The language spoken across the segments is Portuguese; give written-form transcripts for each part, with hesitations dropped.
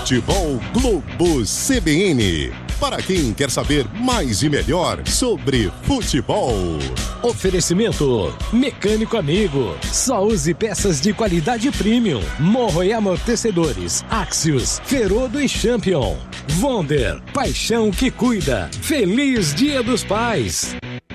Futebol Globo CBN. Para quem quer saber mais e melhor sobre futebol. Oferecimento Mecânico Amigo. Só use peças de qualidade premium. Morro e amortecedores. Axios, Ferodo e Champion. Wonder, paixão que cuida. Feliz Dia dos Pais.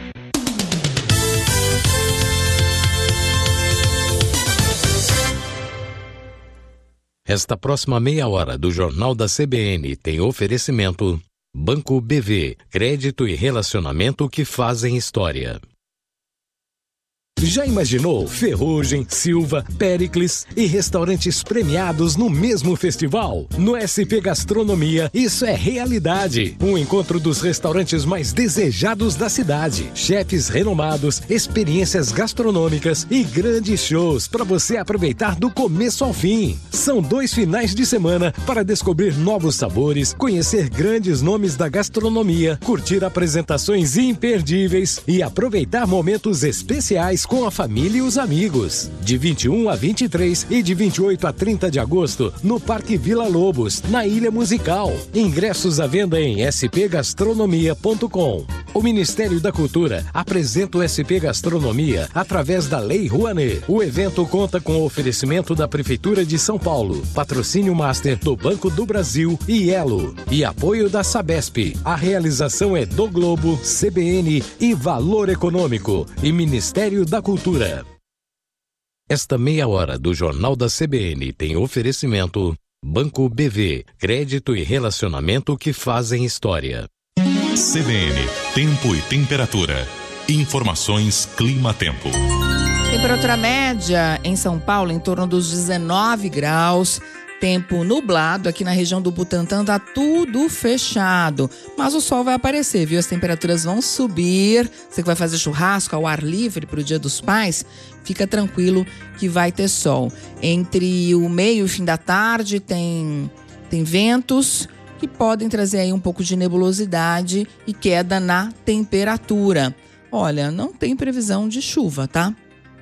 Esta próxima meia hora do Jornal da CBN tem oferecimento Banco BV, crédito e relacionamento que fazem história. Já imaginou Ferrugem, Silva, Péricles e restaurantes premiados no mesmo festival? No SP Gastronomia, isso é realidade. Um encontro dos restaurantes mais desejados da cidade. Chefes renomados, experiências gastronômicas e grandes shows para você aproveitar do começo ao fim. São 2 finais de semana para descobrir novos sabores, conhecer grandes nomes da gastronomia, curtir apresentações imperdíveis e aproveitar momentos especiais com a família e os amigos. De 21 a 23 e de 28 a 30 de agosto, no Parque Vila Lobos, na Ilha Musical. Ingressos à venda em spgastronomia.com. O Ministério da Cultura apresenta o SP Gastronomia através da Lei Rouanet. O evento conta com o oferecimento da Prefeitura de São Paulo, patrocínio master do Banco do Brasil e Elo, e apoio da Sabesp. A realização é do Globo, CBN e Valor Econômico e Ministério da Cultura. Esta meia hora do Jornal da CBN tem oferecimento Banco BV, crédito e relacionamento que fazem história. CBN, tempo e temperatura. Informações Clima-Tempo. Temperatura média em São Paulo em torno dos 19 graus. Tempo nublado aqui na região do Butantã, tá tudo fechado, mas o sol vai aparecer, viu? As temperaturas vão subir. Você que vai fazer churrasco ao ar livre pro Dia dos Pais, fica tranquilo que vai ter sol. Entre o meio e o fim da tarde tem ventos que podem trazer aí um pouco de nebulosidade e queda na temperatura. Olha, não tem previsão de chuva, tá?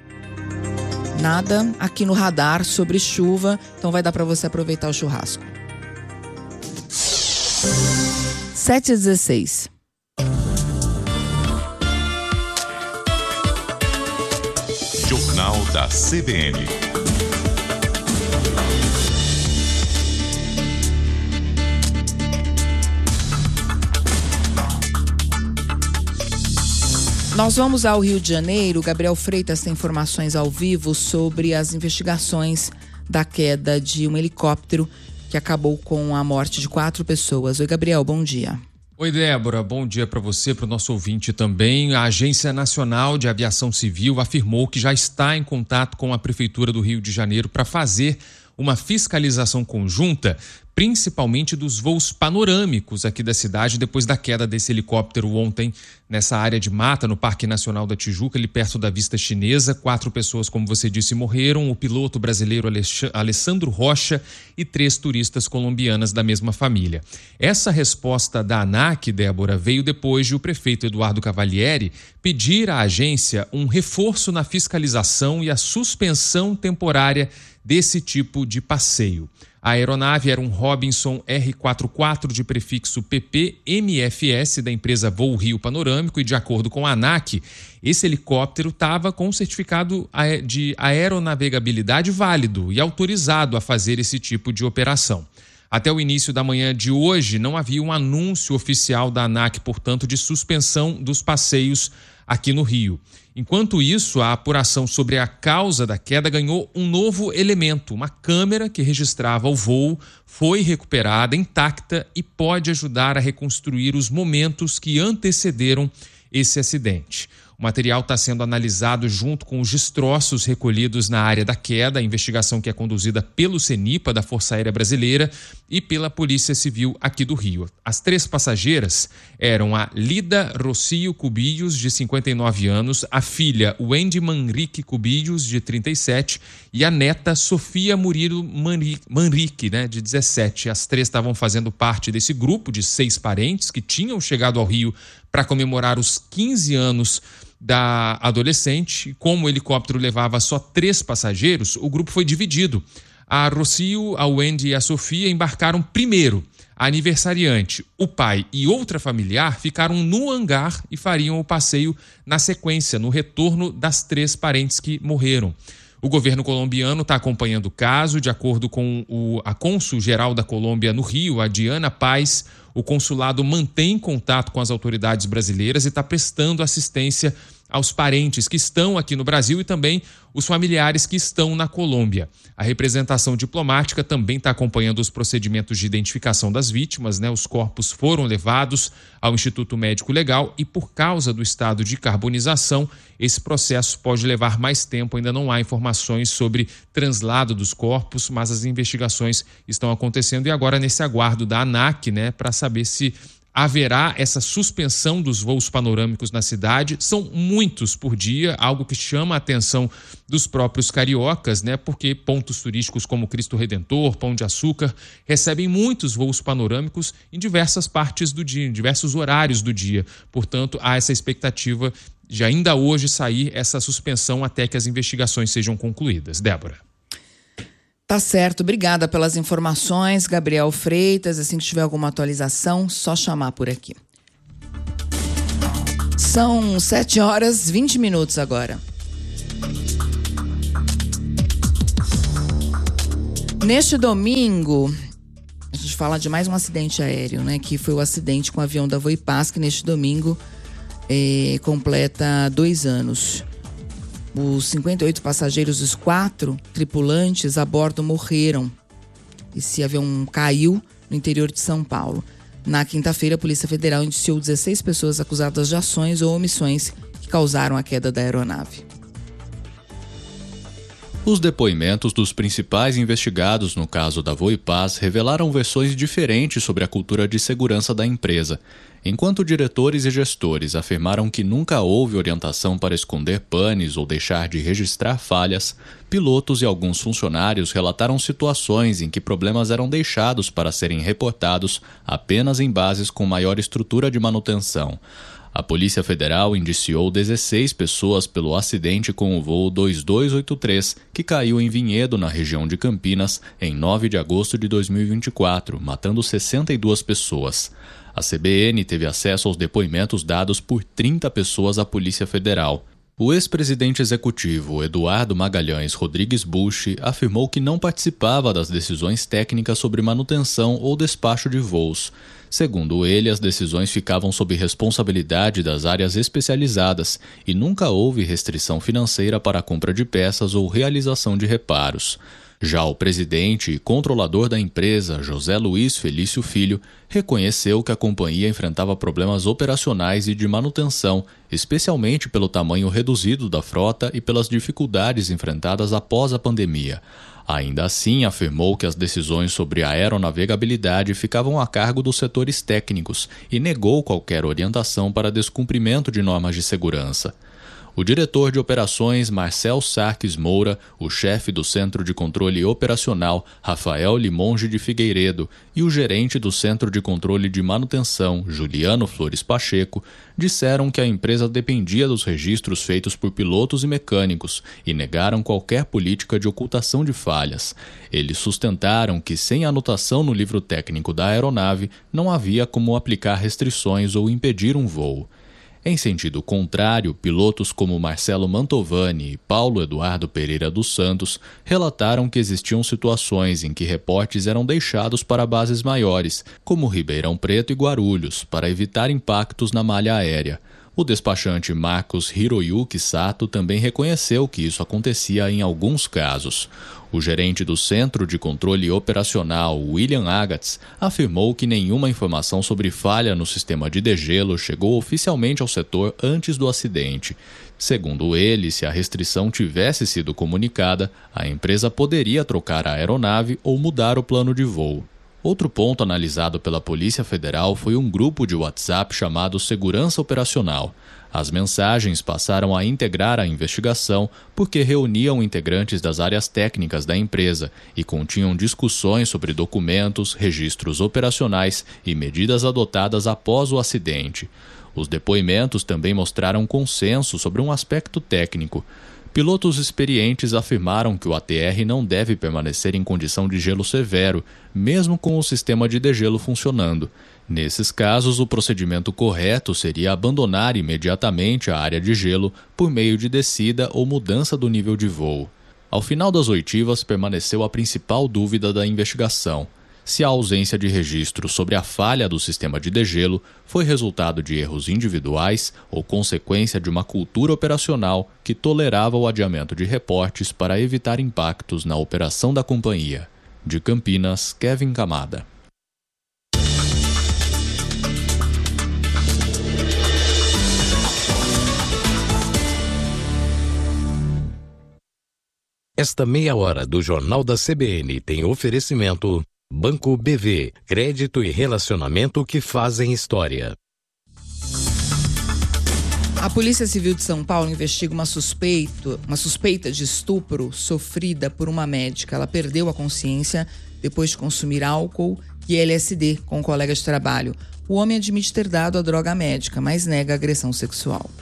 Nada aqui no radar sobre chuva, então vai dar para você aproveitar o churrasco. 7h16. Jornal da CBN. Nós vamos ao Rio de Janeiro. Gabriel Freitas tem informações ao vivo sobre as investigações da queda de um helicóptero que acabou com a morte de 4 pessoas. Oi, Gabriel, bom dia. Oi, Débora, bom dia para você, para o nosso ouvinte também. A Agência Nacional de Aviação Civil afirmou que já está em contato com a Prefeitura do Rio de Janeiro para fazer uma fiscalização conjunta, principalmente dos voos panorâmicos aqui da cidade, depois da queda desse helicóptero ontem nessa área de mata, no Parque Nacional da Tijuca, ali perto da Vista Chinesa. 4 pessoas, como você disse, morreram, o piloto brasileiro Alessandro Rocha e 3 turistas colombianas da mesma família. Essa resposta da ANAC, Débora, veio depois de o prefeito Eduardo Cavalieri pedir à agência um reforço na fiscalização e a suspensão temporária desse tipo de passeio. A aeronave era um Robinson R-44 de prefixo PP-MFS da empresa Voo Rio Panorâmico e, de acordo com a ANAC, esse helicóptero estava com um certificado de aeronavegabilidade válido e autorizado a fazer esse tipo de operação. Até o início da manhã de hoje, não havia um anúncio oficial da ANAC, portanto, de suspensão dos passeios aqui no Rio. Enquanto isso, a apuração sobre a causa da queda ganhou um novo elemento. Uma câmera que registrava o voo foi recuperada intacta e pode ajudar a reconstruir os momentos que antecederam esse acidente. O material está sendo analisado junto com os destroços recolhidos na área da queda, a investigação que é conduzida pelo CENIPA, da Força Aérea Brasileira, e pela Polícia Civil aqui do Rio. As 3 passageiras eram a Lida Rocio Cubillos, de 59 anos, a filha Wendy Manrique Cubillos, de 37, e a neta Sofia Murilo Manrique, de 17. As 3 estavam fazendo parte desse grupo de 6 parentes que tinham chegado ao Rio para comemorar os 15 anos da adolescente. Como o helicóptero levava só 3 passageiros, o grupo foi dividido. A Rocio, a Wendy e a Sofia embarcaram primeiro. A aniversariante, o pai e outra familiar ficaram no hangar e fariam o passeio na sequência, no retorno das 3 parentes que morreram. O governo colombiano está acompanhando o caso. De acordo com a cônsul-geral da Colômbia no Rio, a Diana Paz, o consulado mantém contato com as autoridades brasileiras e está prestando assistência aos parentes que estão aqui no Brasil e também os familiares que estão na Colômbia. A representação diplomática também está acompanhando os procedimentos de identificação das vítimas, né? Os corpos foram levados ao Instituto Médico Legal e, por causa do estado de carbonização, esse processo pode levar mais tempo. Ainda não há informações sobre translado dos corpos, mas as investigações estão acontecendo e agora nesse aguardo da ANAC, né, para saber se haverá essa suspensão dos voos panorâmicos na cidade. São muitos por dia, algo que chama a atenção dos próprios cariocas, né? Porque pontos turísticos como Cristo Redentor, Pão de Açúcar, recebem muitos voos panorâmicos em diversas partes do dia, em diversos horários do dia. Portanto, há essa expectativa de ainda hoje sair essa suspensão até que as investigações sejam concluídas. Débora. Tá certo, obrigada pelas informações, Gabriel Freitas. Assim que tiver alguma atualização, só chamar por aqui. São 7h20 agora. Neste domingo, a gente fala de mais um acidente aéreo, né? Que foi o acidente com o avião da Voipaz, que neste domingo completa 2 anos. Os 58 passageiros, os 4 tripulantes a bordo morreram. Esse avião caiu no interior de São Paulo. Na quinta-feira, a Polícia Federal indiciou 16 pessoas acusadas de ações ou omissões que causaram a queda da aeronave. Os depoimentos dos principais investigados no caso da Voipaz revelaram versões diferentes sobre a cultura de segurança da empresa. Enquanto diretores e gestores afirmaram que nunca houve orientação para esconder panes ou deixar de registrar falhas, pilotos e alguns funcionários relataram situações em que problemas eram deixados para serem reportados apenas em bases com maior estrutura de manutenção. A Polícia Federal indiciou 16 pessoas pelo acidente com o voo 2283, que caiu em Vinhedo, na região de Campinas, em 9 de agosto de 2024, matando 62 pessoas. A CBN teve acesso aos depoimentos dados por 30 pessoas à Polícia Federal. O ex-presidente executivo Eduardo Magalhães Rodrigues Bush afirmou que não participava das decisões técnicas sobre manutenção ou despacho de voos. Segundo ele, as decisões ficavam sob responsabilidade das áreas especializadas e nunca houve restrição financeira para a compra de peças ou realização de reparos. Já o presidente e controlador da empresa, José Luiz Felício Filho, reconheceu que a companhia enfrentava problemas operacionais e de manutenção, especialmente pelo tamanho reduzido da frota e pelas dificuldades enfrentadas após a pandemia. Ainda assim, afirmou que as decisões sobre a aeronavegabilidade ficavam a cargo dos setores técnicos e negou qualquer orientação para descumprimento de normas de segurança. O diretor de operações, Marcel Sarques Moura, o chefe do Centro de Controle Operacional, Rafael Limonge de Figueiredo, e o gerente do Centro de Controle de Manutenção, Juliano Flores Pacheco, disseram que a empresa dependia dos registros feitos por pilotos e mecânicos e negaram qualquer política de ocultação de falhas. Eles sustentaram que, sem anotação no livro técnico da aeronave, não havia como aplicar restrições ou impedir um voo. Em sentido contrário, pilotos como Marcelo Mantovani e Paulo Eduardo Pereira dos Santos relataram que existiam situações em que reportes eram deixados para bases maiores, como Ribeirão Preto e Guarulhos, para evitar impactos na malha aérea. O despachante Marcos Hiroyuki Sato também reconheceu que isso acontecia em alguns casos. O gerente do Centro de Controle Operacional, William Agatz, afirmou que nenhuma informação sobre falha no sistema de degelo chegou oficialmente ao setor antes do acidente. Segundo ele, se a restrição tivesse sido comunicada, a empresa poderia trocar a aeronave ou mudar o plano de voo. Outro ponto analisado pela Polícia Federal foi um grupo de WhatsApp chamado Segurança Operacional. As mensagens passaram a integrar a investigação porque reuniam integrantes das áreas técnicas da empresa e continham discussões sobre documentos, registros operacionais e medidas adotadas após o acidente. Os depoimentos também mostraram consenso sobre um aspecto técnico. Pilotos experientes afirmaram que o ATR não deve permanecer em condição de gelo severo, mesmo com o sistema de degelo funcionando. Nesses casos, o procedimento correto seria abandonar imediatamente a área de gelo por meio de descida ou mudança do nível de voo. Ao final das oitivas, permaneceu a principal dúvida da investigação: se a ausência de registro sobre a falha do sistema de degelo foi resultado de erros individuais ou consequência de uma cultura operacional que tolerava o adiamento de reportes para evitar impactos na operação da companhia. De Campinas, Kevin Camada. Esta meia hora do Jornal da CBN tem oferecimento Banco BV, crédito e relacionamento que fazem história. A Polícia Civil de São Paulo investiga uma suspeita de estupro sofrida por uma médica. Ela perdeu a consciência depois de consumir álcool e LSD com um colega de trabalho. O homem admite ter dado a droga à médica, mas nega a agressão sexual.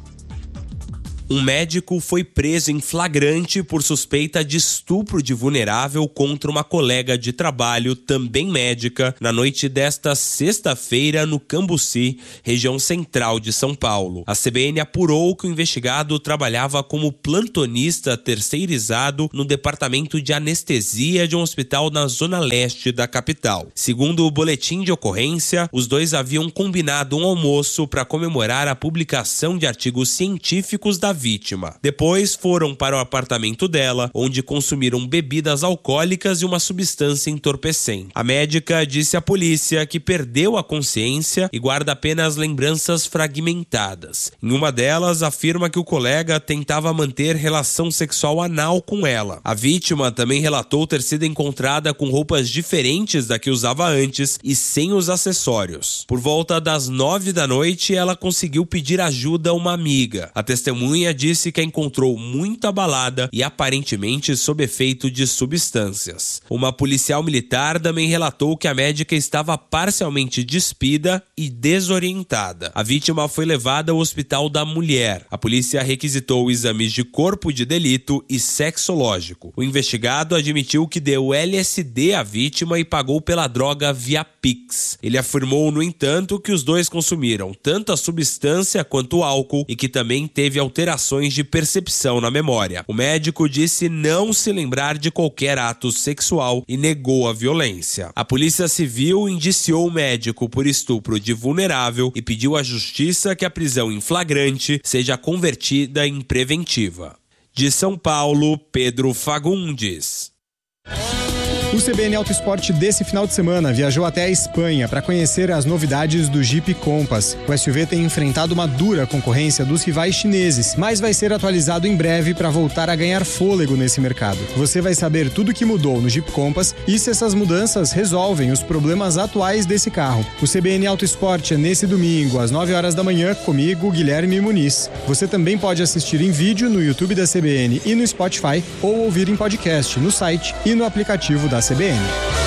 Um médico foi preso em flagrante por suspeita de estupro de vulnerável contra uma colega de trabalho, também médica, na noite desta sexta-feira no Cambuci, região central de São Paulo. A CBN apurou que o investigado trabalhava como plantonista terceirizado no departamento de anestesia de um hospital na zona leste da capital. Segundo o boletim de ocorrência, os dois haviam combinado um almoço para comemorar a publicação de artigos científicos da vítima. Depois foram para o apartamento dela, onde consumiram bebidas alcoólicas e uma substância entorpecente. A médica disse à polícia que perdeu a consciência e guarda apenas lembranças fragmentadas. Em uma delas, afirma que o colega tentava manter relação sexual anal com ela. A vítima também relatou ter sido encontrada com roupas diferentes da que usava antes e sem os acessórios. Por volta das 9 da noite, ela conseguiu pedir ajuda a uma amiga. A testemunha disse que a encontrou muito abalada e aparentemente sob efeito de substâncias. Uma policial militar também relatou que a médica estava parcialmente despida e desorientada. A vítima foi levada ao Hospital da Mulher. A polícia requisitou exames de corpo de delito e sexológico. O investigado admitiu que deu LSD à vítima e pagou pela droga via Pix. Ele afirmou, no entanto, que os dois consumiram tanto a substância quanto o álcool e que também teve alterações de percepção na memória. O médico disse não se lembrar de qualquer ato sexual e negou a violência. A Polícia Civil indiciou o médico por estupro de vulnerável e pediu à Justiça que a prisão em flagrante seja convertida em preventiva. De São Paulo, Pedro Fagundes. O CBN Auto Esporte desse final de semana viajou até a Espanha para conhecer as novidades do Jeep Compass. O SUV tem enfrentado uma dura concorrência dos rivais chineses, mas vai ser atualizado em breve para voltar a ganhar fôlego nesse mercado. Você vai saber tudo o que mudou no Jeep Compass e se essas mudanças resolvem os problemas atuais desse carro. O CBN Auto Esporte é nesse domingo, às 9 horas da manhã, comigo, Guilherme Muniz. Você também pode assistir em vídeo no YouTube da CBN e no Spotify ou ouvir em podcast no site e no aplicativo da CBN.